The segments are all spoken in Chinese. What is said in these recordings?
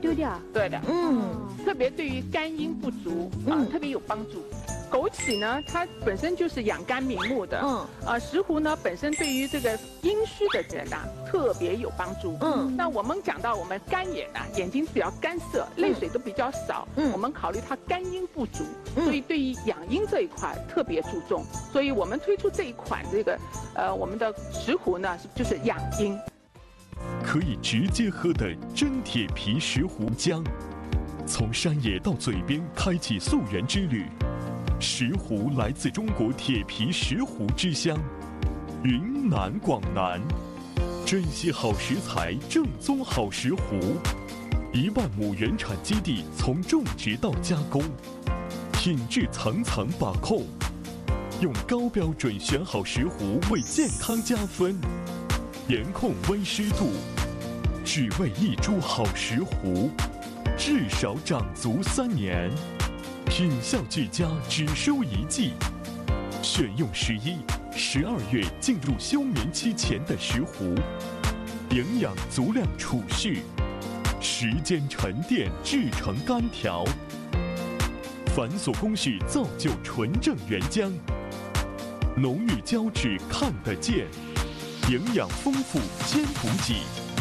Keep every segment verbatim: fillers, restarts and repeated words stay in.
丢掉。 对的， 嗯， 特别对于肝阴不足啊、 嗯特别有帮助。枸杞呢，它本身就是养肝明目的， 嗯， 呃，石斛呢本身对于这个阴虚的人呐特别有帮助。 嗯， 那我们讲到我们干眼呐、眼睛比较干涩，泪水都比较少， 嗯我们考虑它肝阴不足， 嗯所以对于养阴这一块特别注重，所以我们推出这一款这个呃我们的石斛呢，是就是养阴。 可以直接喝的真铁皮石斛浆，从山野到嘴边开启溯源之旅。石斛来自中国铁皮石斛之乡，云南广南，珍惜好食材，正宗好石斛。一万亩原产基地，从种植到加工，品质层层把控，用高标准选好石斛，为健康加分。严控温湿度，只为一株好石斛，至少长足三年。品效俱佳，只收一季。选用十一、十二月进入休眠期前的石斛，营养足量储蓄，时间沉淀制成干条，繁琐工序造就纯正原浆，浓郁胶质看得见，营养丰富兼补给。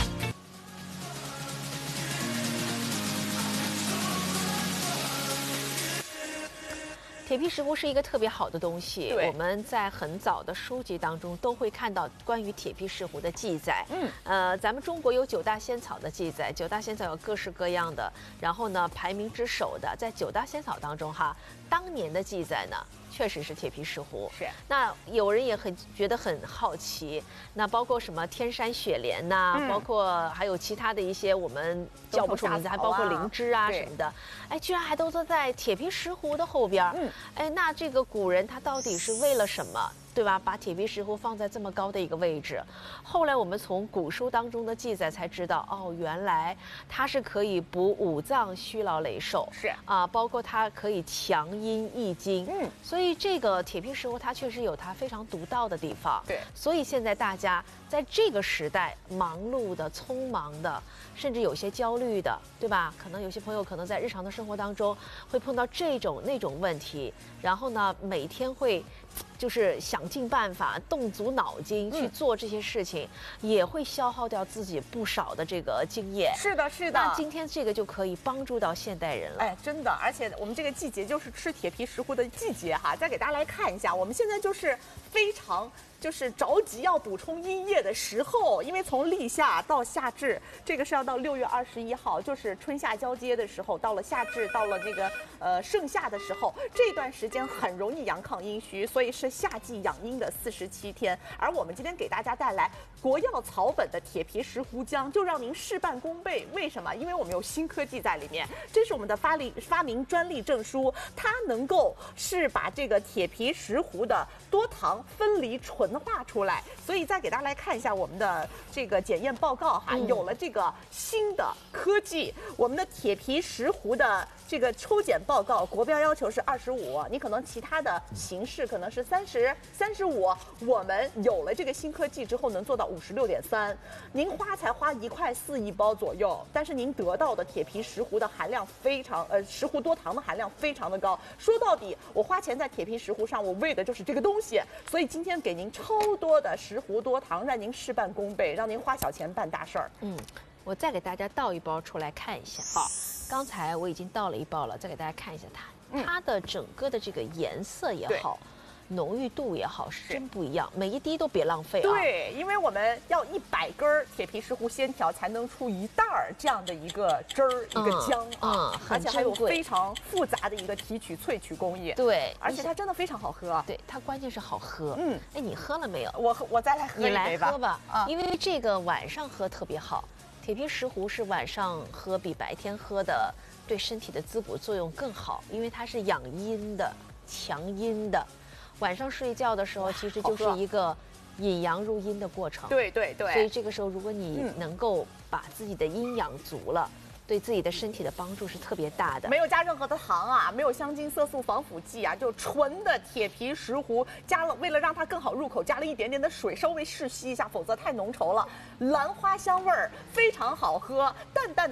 铁皮石斛是一个特别好的东西， 对我们在很早的书籍当中都会看到关于铁皮石斛的记载。 嗯， 呃，咱们中国有九大仙草的记载，九大仙草有各式各样的，然后呢，排名之首的在九大仙草当中哈，当年的记载呢，确实是铁皮石斛。 是。 那有人也很觉得很好奇，那包括什么天山雪莲呐、 嗯包括还有其他的一些我们叫不出名字，还包括灵芝啊对什么的，哎，居然还都都在铁皮石斛的后边。 嗯， 哎，那这个古人他到底是为了什么？对吧？把铁皮石斛放在这么高的一个位置，后来我们从古书当中的记载才知道，哦，原来它是可以补五脏虚劳累瘦， 是啊，包括它可以强阴益精， 嗯， 所以这个铁皮石斛它确实有它非常独到的地方， 对， 所以现在大家在这个时代忙碌的、匆忙的，甚至有些焦虑的，对吧？可能有些朋友可能在日常的生活当中会碰到这种那种问题，然后呢，每天会就是想尽办法、动足脑筋去做这些事情，嗯、也会消耗掉自己不少的这个经验。 是的，是的。 那今天这个就可以帮助到现代人了。 哎，真的，而且我们这个季节就是吃铁皮石斛的季节哈。再给大家来看一下，我们现在就是非常。就是着急要补充阴液的时候，因为从立夏到夏至，这个是要到六月二十一号，就是春夏交接的时候，到了夏至，到了这个呃盛夏的时候，这段时间很容易阳亢阴虚，所以是夏季养阴的四十七天。而我们今天给大家带来国药草本的铁皮石斛浆，就让您事半功倍。为什么？因为我们有新科技在里面，这是我们的发力发明专利证书，它能够是把这个铁皮石斛的多糖分离纯化出来，所以再给大家来看一下我们的这个检验报告哈，嗯、有了这个新的科技，我们的铁皮石斛的这个抽检报告国标要求是二十五，你可能其他的形式可能是三十、三十五，我们有了这个新科技之后能做到五十六点三，您花才花一块四一包左右，但是您得到的铁皮石斛的含量非常呃石斛多糖的含量非常的高，说到底我花钱在铁皮石斛上，我为的就是这个东西，所以今天给您超多的石斛多糖，让您事半功倍，让您花小钱办大事儿。 嗯，我再给大家倒一包出来看一下。 好， 刚才我已经倒了一包了，再给大家看一下它，它的整个的这个颜色也好。浓郁度也好，是真不一样，每一滴都别浪费啊！ 对，因为我们要一百根铁皮石斛鲜条才能出一袋儿这样的一个汁儿、嗯、一个浆啊， 嗯、 而且还有非常复杂的一个提取萃取工艺。 对， 而且它真的非常好喝。 对，它关键是好喝。 嗯， 哎，你喝了没有？ 我我再来喝一杯吧。 你来喝吧，啊，因为这个晚上喝特别好。铁皮石斛是晚上喝比白天喝的对身体的滋补作用更好，因为它是养阴的、强阴的。晚上睡觉的时候，其实就是一个引阳入阴的过程。 对对对。 所以这个时候，如果你能够把自己的阴养足了，嗯、对自己的身体的帮助是特别大的。 没有加任何的糖啊，没有香精、色素、防腐剂啊，就纯的铁皮石斛，加了为了让它更好入口，加了一点点的水，稍微试吸一下，否则太浓稠了。兰花香味儿非常好喝，淡淡的。